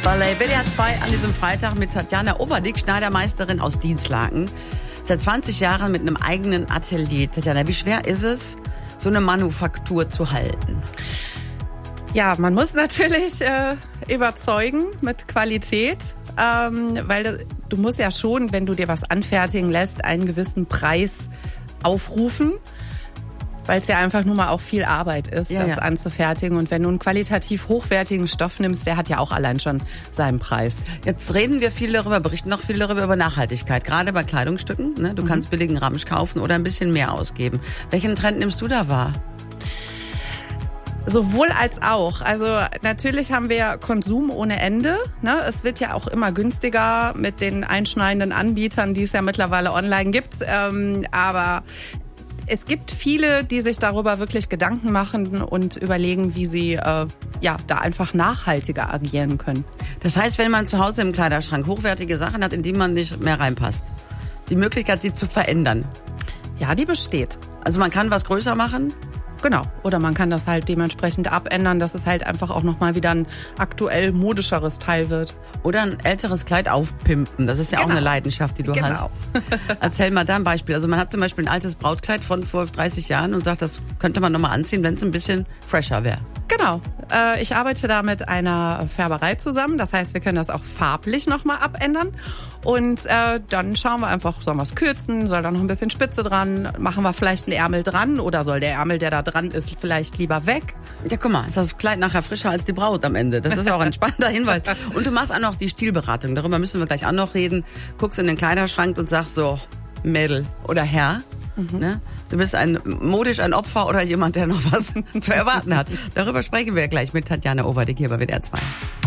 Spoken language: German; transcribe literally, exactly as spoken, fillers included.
Bei W D R zwei an diesem Freitag mit Tatjana Overdick, Schneidermeisterin aus Dinslaken. Seit zwanzig Jahren mit einem eigenen Atelier. Tatjana, wie schwer ist es, so eine Manufaktur zu halten? Ja, man muss natürlich äh, überzeugen mit Qualität, ähm, weil das, du musst ja schon, wenn du dir was anfertigen lässt, einen gewissen Preis aufrufen. Weil es ja einfach nur mal auch viel Arbeit ist, ja, das ja. anzufertigen. Und wenn du einen qualitativ hochwertigen Stoff nimmst, der hat ja auch allein schon seinen Preis. Jetzt reden wir viel darüber, berichten noch viel darüber, über Nachhaltigkeit. Gerade bei Kleidungsstücken. Ne? Du mhm. kannst billigen Ramsch kaufen oder ein bisschen mehr ausgeben. Welchen Trend nimmst du da wahr? Sowohl als auch. Also natürlich haben wir Konsum ohne Ende. Ne? Es wird ja auch immer günstiger mit den einschneidenden Anbietern, die es ja mittlerweile online gibt. Ähm, aber es gibt viele, die sich darüber wirklich Gedanken machen und überlegen, wie sie äh, ja da einfach nachhaltiger agieren können. Das heißt, wenn man zu Hause im Kleiderschrank hochwertige Sachen hat, in die man nicht mehr reinpasst, die Möglichkeit, sie zu verändern. Ja, die besteht. Also man kann was größer machen? Genau. Oder man kann das halt dementsprechend abändern, dass es halt einfach auch nochmal wieder ein aktuell modischeres Teil wird. Oder ein älteres Kleid aufpimpen. Das ist ja genau. auch eine Leidenschaft, die du genau. hast. Erzähl mal da ein Beispiel. Also man hat zum Beispiel ein altes Brautkleid von vor dreißig Jahren und sagt, das könnte man nochmal anziehen, wenn es ein bisschen fresher wäre. Genau. Äh, ich arbeite da mit einer Färberei zusammen. Das heißt, wir können das auch farblich nochmal abändern. Und äh, dann schauen wir einfach, sollen wir es kürzen, soll da noch ein bisschen Spitze dran, machen wir vielleicht einen Ärmel dran oder soll der Ärmel, der da dran ist, vielleicht lieber weg? Ja, guck mal, ist das Kleid nachher frischer als die Braut am Ende. Das ist auch ein spannender Hinweis. Und du machst auch noch die Stilberatung, darüber müssen wir gleich auch noch reden. Guckst in den Kleiderschrank und sagst so, Mädel oder Herr, mhm. ne? Du bist ein modisch ein Opfer oder jemand, der noch was zu erwarten hat. Darüber sprechen wir gleich mit Tatjana Overdick hier bei W D R zwei.